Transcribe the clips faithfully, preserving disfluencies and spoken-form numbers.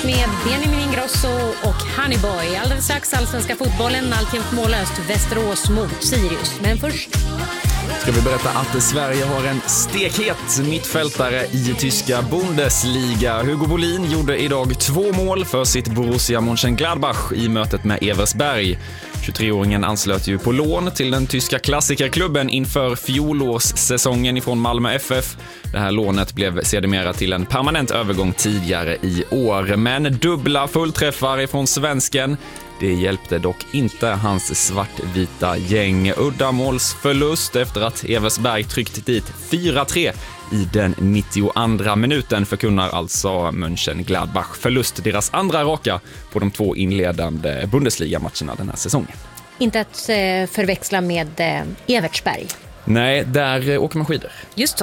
med Benjamin Ingrosso och Honeyboy. Alldeles strax allsvenska fotbollen, alltjämt mållöst, Västerås mot Sirius. Men först ska vi berätta att Sverige har en stekhet mittfältare i tyska Bundesliga. Hugo Bolin gjorde idag två mål för sitt Borussia Mönchengladbach i mötet med Eversberg. tjugotre-åringen anslöt ju på lån till den tyska klassikerklubben inför fjolårssäsongen ifrån Malmö F F. Det här lånet blev sedermera till en permanent övergång tidigare i år. Men dubbla fullträffar ifrån svensken. Det hjälpte dock inte hans svartvita gäng. Uddamålsförlust efter att Eversberg tryckt dit fyra tre i den nittioandra minuten förkunnar alltså Mönchengladbach förlust, deras andra raka på de två inledande Bundesliga-matcherna den här säsongen. Inte att förväxla med Evertsberg. Nej, där åker man skidor. Just så.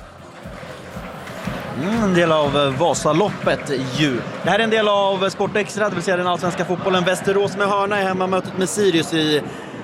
Mm, en del av Vasaloppet ju. Det här är en del av Sport Extra, det vill säga den allsvenska fotbollen. Västerås med hörna i hemmamötet med Sirius i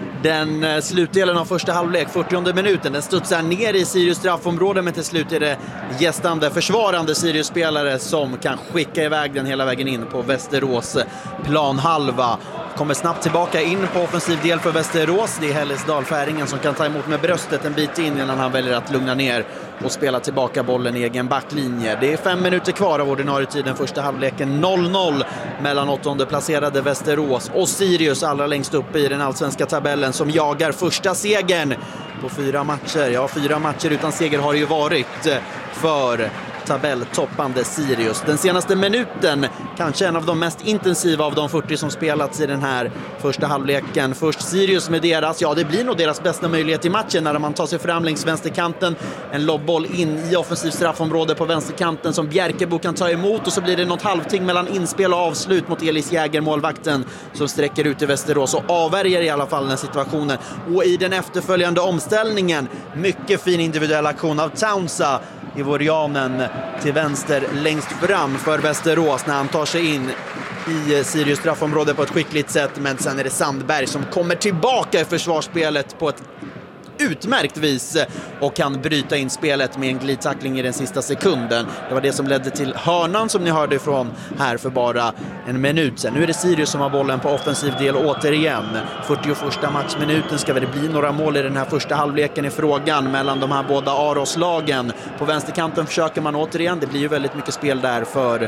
den slutdelen av första halvlek, fyrtionde minuten. Den studsar ner i Sirius straffområde, men till slut är det gästande, försvarande Sirius-spelare som kan skicka iväg den hela vägen in på Västerås planhalva. Kommer snabbt tillbaka in på offensiv del för Västerås. Det är Hellesdal-färingen som kan ta emot med bröstet en bit in innan han väljer att lugna ner och spela tillbaka bollen i egen backlinje. Det är fem minuter kvar av ordinarie tiden, första halvleken noll noll mellan åttonde placerade Västerås och Sirius allra längst uppe i den allsvenska tabellen som jagar första segern på fyra matcher. Ja, fyra matcher utan seger har det ju varit för tabelltoppande Sirius. Den senaste minuten kanske en av de mest intensiva av de fyrtio som spelats i den här första halvleken. Först Sirius med deras, ja det blir nog deras bästa möjlighet i matchen när man tar sig fram längs vänsterkanten. En lobbboll in i offensiv straffområde på vänsterkanten som Bjerkebo kan ta emot och så blir det något halvting mellan inspel och avslut mot Elis Jäger, målvakten som sträcker ut i Västerås och avvärjer i alla fall den situationen. Och i den efterföljande omställningen, mycket fin individuell aktion av Townsa i Vorianen till vänster längst fram för Västerås när han tar sig in i Sirius straffområde på ett skickligt sätt, men sen är det Sandberg som kommer tillbaka i försvarsspelet på ett utmärkt vis och kan bryta in spelet med en glidtackling i den sista sekunden. Det var det som ledde till hörnan som ni hörde ifrån här för bara en minut sedan. Nu är det Sirius som har bollen på offensiv del återigen. fyrtioförsta matchminuten ska det bli några mål i den här första halvleken i frågan mellan de här båda Aros-lagen. På vänsterkanten försöker man återigen. Det blir ju väldigt mycket spel där för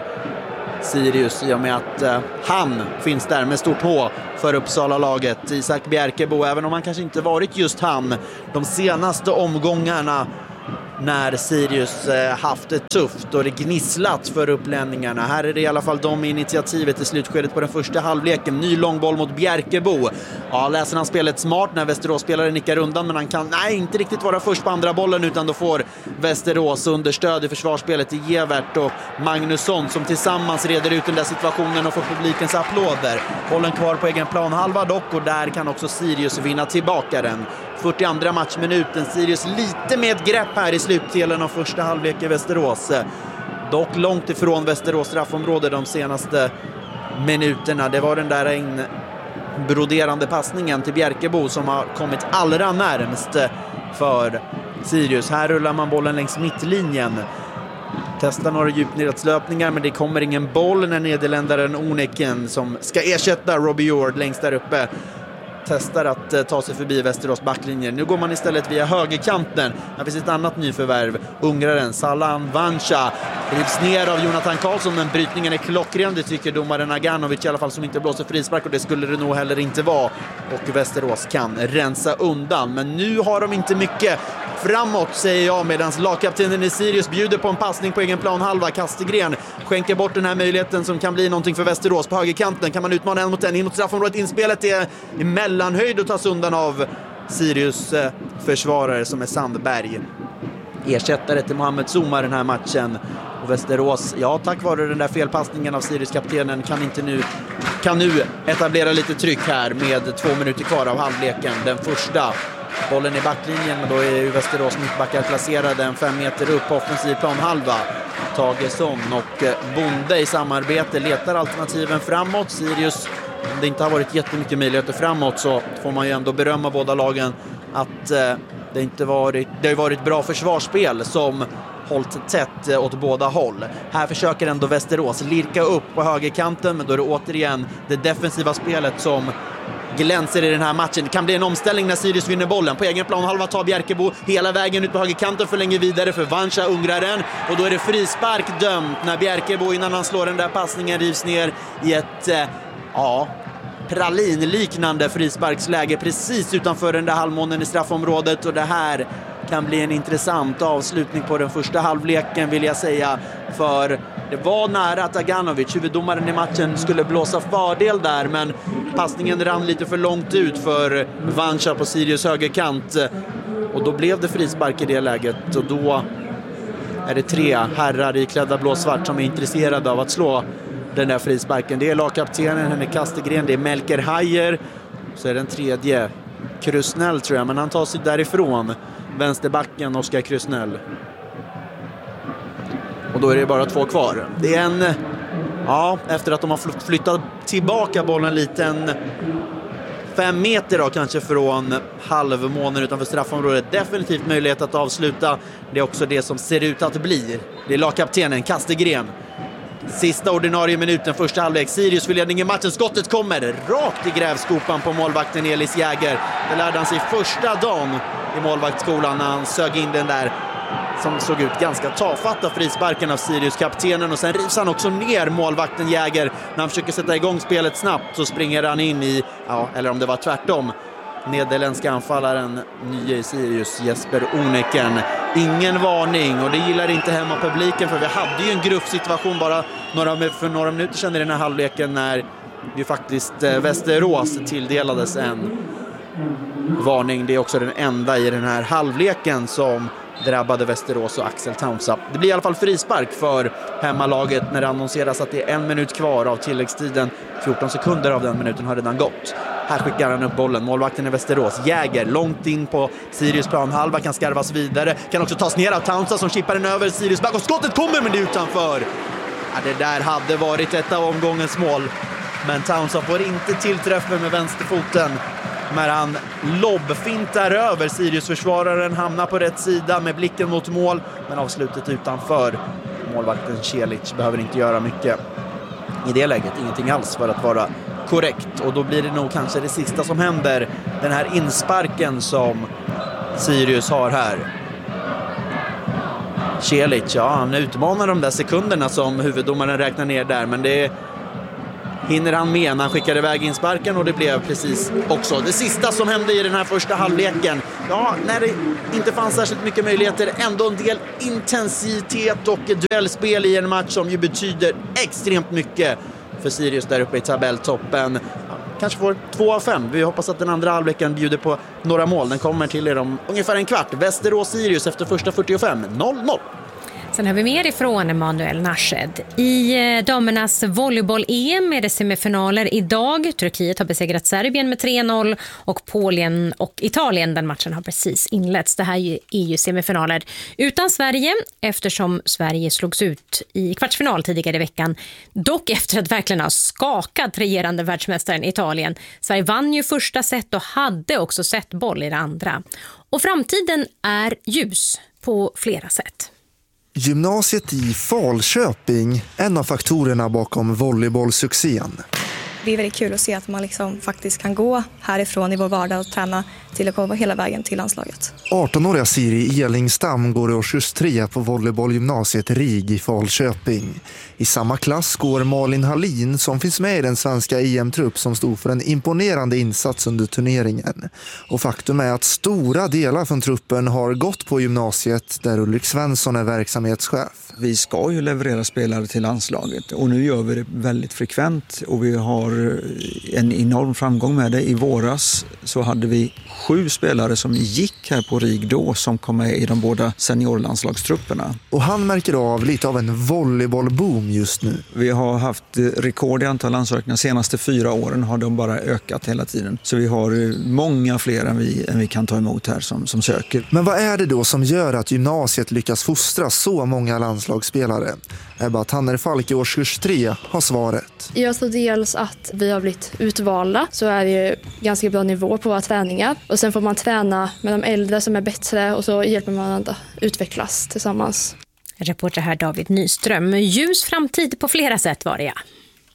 Sirius i och med att uh, han finns där med stort H för Uppsala-laget. Isak Bjerkebo, även om han kanske inte varit just han de senaste omgångarna när Sirius eh, haft det tufft och det gnisslat för upplänningarna. Här är det i alla fall de initiativet i slutskedet på den första halvleken. Ny långboll mot Bjerkebo. Ja, läser han spelet smart när Västerås-spelare nickar undan, men han kan nej, inte riktigt vara först på andra bollen, utan då får Västerås understöd i försvarsspelet i Gevert och Magnusson som tillsammans reder ut den där situationen och får publikens applåder. Bollen kvar på egen plan halva dock, och där kan också Sirius vinna tillbaka den. fyrtioandra matchminuten. Sirius lite med ett grepp här i slutdelen av första halvlek i Västerås. Dock långt ifrån Västerås straffområde de senaste minuterna. Det var den där inbroderande passningen till Bjerkebo som har kommit allra närmst för Sirius. Här rullar man bollen längs mittlinjen. Testar några djupnedslöpningar, men det kommer ingen boll när nederländaren Oneken som ska ersätta Robbie Ord längst där uppe testar att uh, ta sig förbi Västerås backlinje. Nu går man istället via högerkanten. Här finns ett annat nyförvärv. Ungraren Salan Vancha drivs ner av Jonathan Karlsson, men brytningen är klockren. Det tycker domaren Aganovic i alla fall, som inte blåser frispark, och det skulle det nog heller inte vara. Och Västerås kan rensa undan. Men nu har de inte mycket framåt, säger jag, medan lagkaptenen i Sirius bjuder på en passning på egen plan halva. Kastegren skänker bort den här möjligheten som kan bli någonting för Västerås. På högerkanten kan man utmana en mot en in mot straffområdet. Inspelet är i mellanhöjd och tas undan av Sirius eh, försvarare som är Sandberg. Ersättare till Mohamed Zuma den här matchen. Och Västerås, ja, tack vare den där felpassningen av Sirius-kaptenen kan inte nu kan nu etablera lite tryck här med två minuter kvar av halvleken. Den första bollen i backlinjen, men då är ju Västerås mittbackar placerade en fem meter upp på offensiv planhalva. Tagesson och Bonde i samarbete letar alternativen framåt. Sirius, om det inte har varit jättemycket möjligheter framåt, så får man ju ändå berömma båda lagen att eh, det inte varit, det har varit bra försvarsspel som hållit tätt åt båda håll. Här försöker ändå Västerås lirka upp på högerkanten, men då är det återigen det defensiva spelet som glänser i den här matchen. Det kan bli en omställning när Sirius vinner bollen. På egen plan halva tar Bjerkebo hela vägen ut på högerkanten, förlänger vidare för Vancha Ungraren. Och då är det frispark dömt när Bjerkebo innan han slår den där passningen rivs ner i ett eh, ja, pralinliknande frisparksläge precis utanför den där halvmånen i straffområdet. Och det här kan bli en intressant avslutning på den första halvleken, vill jag säga, för det var nära att Aganovic, huvuddomaren i matchen, skulle blåsa fördel där, men passningen rann lite för långt ut för Vancha på Sirius högerkant och då blev det frispark i det läget, och då är det tre herrar i klädda blåsvart som är intresserade av att slå den där frisparken. Det är lagkaptenen Henrik Kastegren, det är Melker Hajer, så är den tredje Krusnell tror jag, men han tar sig därifrån, vänsterbacken Oskar Krusnell. Och då är det bara två kvar. Det är en, ja, efter att de har flyttat tillbaka bollen lite, en fem meter då kanske från halvmånen utanför straffområdet. Definitivt möjlighet att avsluta. Det är också det som ser ut att bli. Det är lagkaptenen Kastegren. Sista ordinarie minuten, första halvlek. Sirius för ledning i matchen. Skottet kommer rakt i grävskopan på målvakten Elis Jäger. Det lärde han sig första dagen i målvaktsskolan när han sög in den där som såg ut ganska tafatt av frisparken av Sirius-kaptenen, och sen rivs han också ner målvakten Jäger när han försöker sätta igång spelet snabbt, så springer han in i, ja, eller om det var tvärtom, nederländska anfallaren nya i Sirius Jesper Oneken. Ingen varning, och det gillar inte hemma publiken, för vi hade ju en gruppsituation bara några, för några minuter sedan i den här halvleken när ju faktiskt Västerås tilldelades en varning. Det är också den enda i den här halvleken som drabbade Västerås och Axel Taunsa. Det blir i alla fall frispark för hemmalaget när det annonseras att det är en minut kvar av tilläggstiden. fjorton sekunder av den minuten har redan gått. Här skickar han upp bollen. Målvakten i Västerås, Jäger, långt in på Sirius planhalva, kan skarvas vidare. Kan också tas ner av Taunsa som chippar den över Sirius back, och skottet kommer, men det är utanför. Ja, det där hade varit ett av omgångens mål. Men Taunsa får inte tillträffen med vänsterfoten när han lobbfintar över Sirius-försvararen, hamnar på rätt sida med blicken mot mål, men avslutet utanför. Målvakten Celic behöver inte göra mycket i det läget, ingenting alls för att vara korrekt, och då blir det nog kanske det sista som händer, den här insparken som Sirius har här. Celic, ja, han utmanar de där sekunderna som huvuddomaren räknar ner där, men det hinner han med när han skickade iväg insparken, och det blev precis också det sista som hände i den här första halvleken. Ja, när det inte fanns särskilt mycket möjligheter, ändå en del intensitet och duellspel i en match som ju betyder extremt mycket för Sirius där uppe i tabelltoppen. Ja, kanske får två av fem. Vi hoppas att den andra halvleken bjuder på några mål. Den kommer till er om ungefär en kvart. Västerås-Sirius efter första fyrtiofem, noll noll. Sen har vi mer ifrån Emanuel Nashed. I damernas volleyboll-E M är det semifinaler idag. Turkiet har besegrat Serbien med tre noll och Polen och Italien, den matchen har precis inletts. Det här är ju semifinaler utan Sverige eftersom Sverige slogs ut i kvartsfinal tidigare i veckan. Dock efter att verkligen ha skakat regerande världsmästaren Italien. Sverige vann ju första set och hade också sett boll i det andra. Och framtiden är ljus på flera sätt. Gymnasiet i Falköping, en av faktorerna bakom volleybollsuccén. Det är väldigt kul att se att man liksom faktiskt kan gå härifrån i vår vardag och träna till att komma hela vägen till landslaget. arton-åriga Siri Elingstam går i årskurs tre på volleybollgymnasiet RIG i Falköping. I samma klass går Malin Hallin som finns med i den svenska E M-trupp som stod för en imponerande insats under turneringen. Och faktum är att stora delar från truppen har gått på gymnasiet där Ulrik Svensson är verksamhetschef. Vi ska ju leverera spelare till landslaget och nu gör vi det väldigt frekvent och vi har en enorm framgång med det. I våras så hade vi sju spelare som gick här på RIG då som kom med i de båda seniorlandslagstrupperna. Och han märker av lite av en volleybollboom just nu. Vi har haft rekord i antal ansökningar. De senaste fyra åren har de bara ökat hela tiden. Så vi har många fler än vi, än vi kan ta emot här som, som söker. Men vad är det då som gör att gymnasiet lyckas fostra så många landslagsspelare? Ebba Tannerfalk i årskurs tre har svaret. Jag tror dels att vi har blivit utvalda, så är det ganska bra nivå på våra träningar. Och sen får man träna med de äldre som är bättre och så hjälper man att utvecklas tillsammans. Reporter här David Nyström. Ljus framtid på flera sätt var det, ja.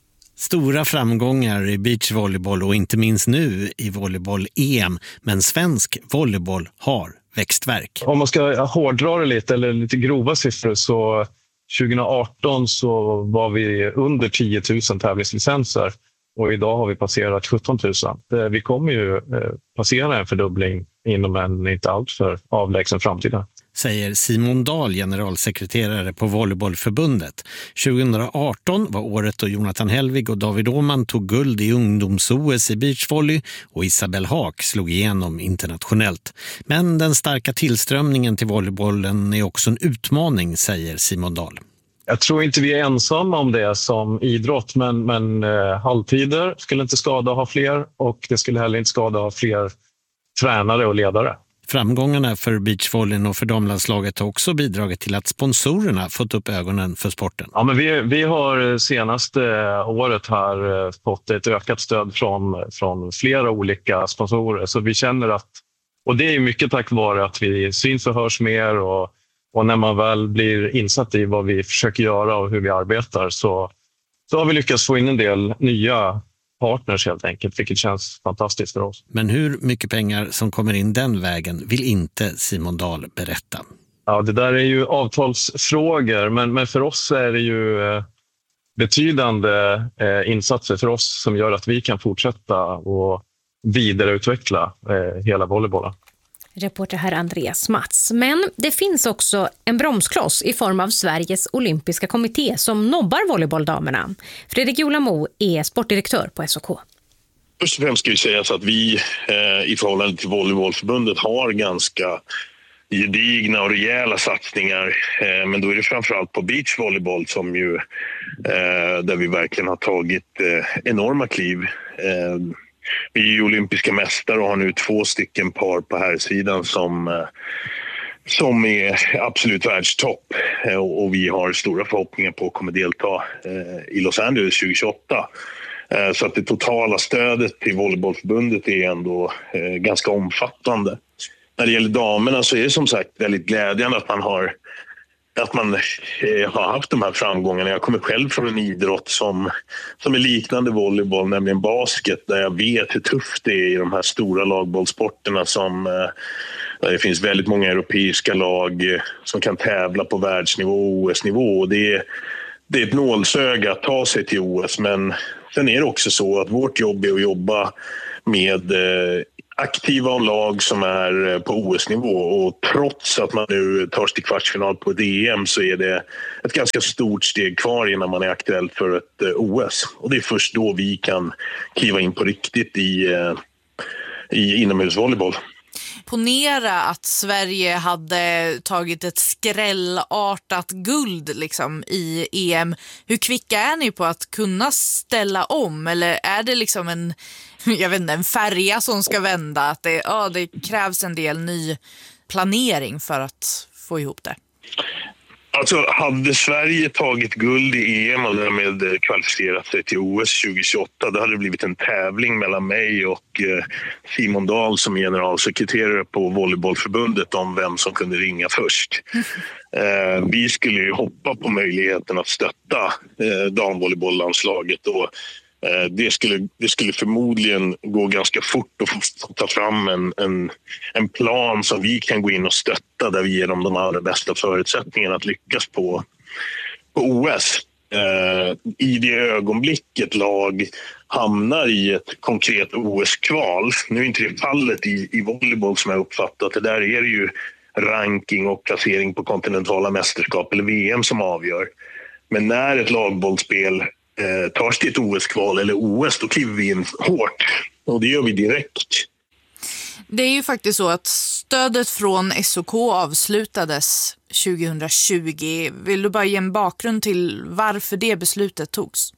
Stora framgångar i beachvolleyboll och inte minst nu i volleyboll-E M. Men svensk volleyboll har växtverk. Om man ska hårdra det lite eller lite grova siffror så tjugo arton så var vi under tio tusen tävlingslicenser och idag har vi passerat sjutton tusen. Vi kommer ju passera en fördubbling inom en inte alltför avlägsen framtid. Säger Simon Dahl, generalsekreterare på Volleybollförbundet. tjugo arton var året då Jonathan Helvig och David Åhman tog guld i ungdoms-O S i beachvolley och Isabel Haak slog igenom internationellt. Men den starka tillströmningen till volleybollen är också en utmaning, säger Simon Dahl. Jag tror inte vi är ensamma om det som idrott, men, men eh, halvtider skulle inte skada att ha fler och det skulle heller inte skada att ha fler tränare och ledare. Framgångarna för beachvolleyn och för damlandslaget har också bidragit till att sponsorerna fått upp ögonen för sporten. Ja, men vi, vi har senaste året här fått ett ökat stöd från, från flera olika sponsorer. Så vi känner att, och det är mycket tack vare att vi syns och hörs mer och, och när man väl blir insatt i vad vi försöker göra och hur vi arbetar så, så har vi lyckats få in en del nya partners helt enkelt, vilket känns fantastiskt för oss. Men hur mycket pengar som kommer in den vägen vill inte Simon Dahl berätta. Ja, det där är ju avtalsfrågor, men, men för oss är det ju eh, betydande eh, insatser för oss som gör att vi kan fortsätta och vidareutveckla eh, hela volleybollen. Reporter här Andreas Mats. Men det finns också en bromskloss i form av Sveriges olympiska kommitté som nobbar volleybolldamerna. Fredrik Jolamo är sportdirektör på S O K. Först och främst ska vi säga så att vi eh, i förhållande till Volleybollförbundet har ganska gedigna och rejäla satsningar. Eh, men då är det framförallt på beachvolleyboll som ju, eh, där vi verkligen har tagit eh, enorma kliv. Eh, Vi är olympiska mästare och har nu två stycken par på här sidan som, som är absolut världstopp. Och vi har stora förhoppningar på att komma delta i Los Angeles tjugo tjugoåtta. Så att det totala stödet till Volleybollförbundet är ändå ganska omfattande. När det gäller damerna så är det som sagt väldigt glädjande att man har att man eh, har haft de här framgångarna. Jag kommer själv från en idrott som, som är liknande volleyboll, nämligen basket, där jag vet hur tufft det är i de här stora lagbollsporterna som eh, där det finns väldigt många europeiska lag eh, som kan tävla på världsnivå och O S-nivå. Och det är, det är ett nålsöga att ta sig till O S, men sen är det också så att vårt jobb är att jobba med eh, aktiva lag som är på O S-nivå och trots att man nu tar sig till kvartsfinal på ett E M så är det ett ganska stort steg kvar innan man är aktuell för ett O S. Och det är först då vi kan kliva in på riktigt i, i inomhusvolleyboll. Ponera att Sverige hade tagit ett skrällartat guld liksom, i E M. Hur kvicka är ni på att kunna ställa om? Eller är det liksom en, jag vet inte, en färja som ska vända? Att det, ja, det krävs en del ny planering för att få ihop det. Alltså, hade Sverige tagit guld i E M och därmed kvalificerat sig till O S tjugo tjugoåtta, då hade det blivit en tävling mellan mig och Simon Dahl som generalsekreterare på Volleybollförbundet om vem som kunde ringa först. Mm. Vi skulle ju hoppa på möjligheten att stötta damvolleybolllandslaget och Det skulle, det skulle förmodligen gå ganska fort att ta fram en, en, en plan som vi kan gå in och stötta där vi ger dem de allra bästa förutsättningarna att lyckas på, på O S. Eh, I det ögonblicket lag hamnar i ett konkret O S-kval, nu är inte det fallet i, i volleyboll som jag uppfattat, det där är det ju ranking och placering på kontinentala mästerskap eller V M som avgör. Men när ett lagbollspel Eh, tar sig till ett O S-kval eller O S, då kliver vi in hårt och det gör vi direkt. Det är ju faktiskt så att stödet från S O K avslutades tjugo tjugo. Vill du bara ge en bakgrund till varför det beslutet togs?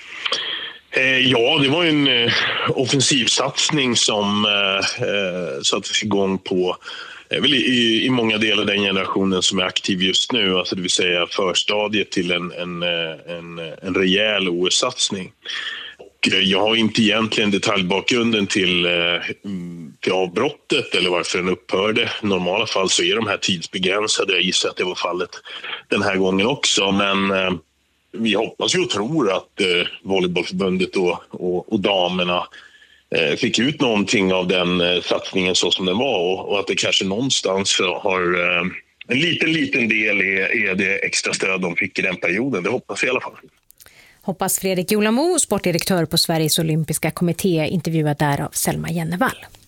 Eh, ja, det var en eh, offensivsatsning som eh, sattes igång på väl i, i många delar den generationen som är aktiv just nu, alltså det vill säga förstadiet till en, en, en, en rejäl O S-satsning. Och jag har inte egentligen detaljbakgrunden till, till avbrottet eller varför den upphörde. I normala fall så är de här tidsbegränsade. Jag gissar att det var fallet den här gången också, men eh, vi hoppas ju och tror att eh, volleybollförbundet och, och, och damerna eh, fick ut någonting av den eh, satsningen så som den var, och, och att det kanske någonstans har eh, en liten, liten del är, är det extra stöd de fick i den perioden. Det hoppas vi i alla fall. Hoppas Fredrik Julamo, sportdirektör på Sveriges olympiska kommitté, intervjuad där av Selma Jennevall.